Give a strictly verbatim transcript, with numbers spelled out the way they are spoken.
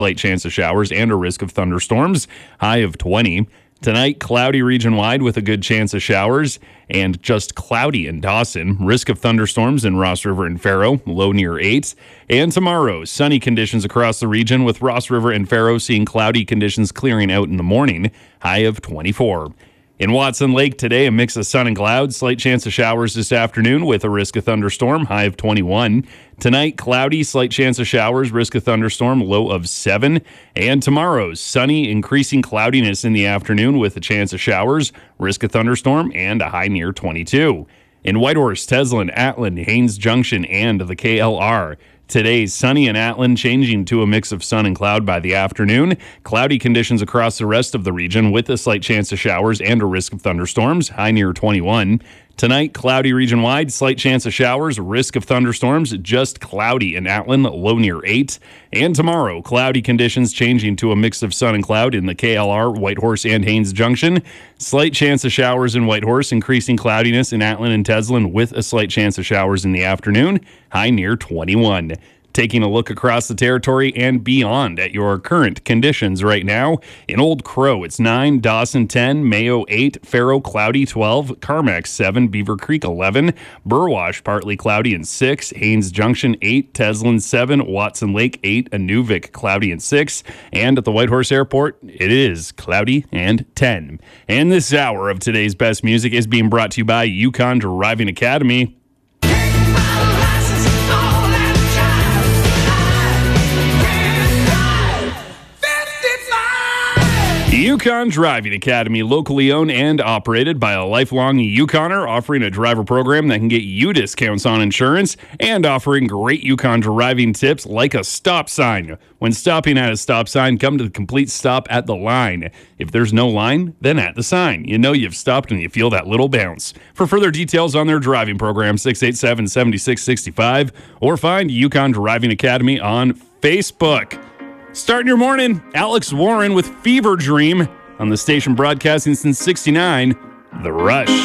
slight chance of showers and a risk of thunderstorms, high of twenty. Tonight, cloudy region-wide with a good chance of showers and just cloudy in Dawson. Risk of thunderstorms in Ross River and Faro, low near eight. And tomorrow, sunny conditions across the region with Ross River and Faro seeing cloudy conditions clearing out in the morning, high of twenty-four. In Watson Lake today, a mix of sun and clouds, slight chance of showers this afternoon with a risk of thunderstorm, high of twenty-one. Tonight, cloudy, slight chance of showers, risk of thunderstorm, low of seven. And tomorrow, sunny, increasing cloudiness in the afternoon with a chance of showers, risk of thunderstorm, and a high near twenty-two. In Whitehorse, Teslin, Atlin, Haines Junction, and the K L R. Today, sunny in Atlin, changing to a mix of sun and cloud by the afternoon. Cloudy conditions across the rest of the region with a slight chance of showers and a risk of thunderstorms, high near twenty-one. Tonight, cloudy region-wide, slight chance of showers, risk of thunderstorms, just cloudy in Atlin, low near eight. And tomorrow, cloudy conditions changing to a mix of sun and cloud in the K L R, Whitehorse, and Haines Junction. Slight chance of showers in Whitehorse, increasing cloudiness in Atlin and Teslin with a slight chance of showers in the afternoon, high near twenty-one. Taking a look across the territory and beyond at your current conditions right now. In Old Crow, it's nine, Dawson ten, Mayo eight, Faro cloudy twelve, Carmack seven, Beaver Creek eleven, Burwash partly cloudy and six, Haines Junction eight, Teslin seven, Watson Lake eight, Inuvik cloudy and six, and at the Whitehorse Airport, it is cloudy and ten. And this hour of today's best music is being brought to you by Yukon Driving Academy. Yukon Driving Academy, locally owned and operated by a lifelong Yukoner, offering a driver program that can get you discounts on insurance and offering great Yukon driving tips like a stop sign. When stopping at a stop sign, come to the complete stop at the line. If there's no line, then at the sign. You know you've stopped and you feel that little bounce. For further details on their driving program, six eight seven, seven six six five, or find Yukon Driving Academy on Facebook. Starting your morning, Alex Warren with Fever Dream on the station broadcasting since sixty-nine, The Rush.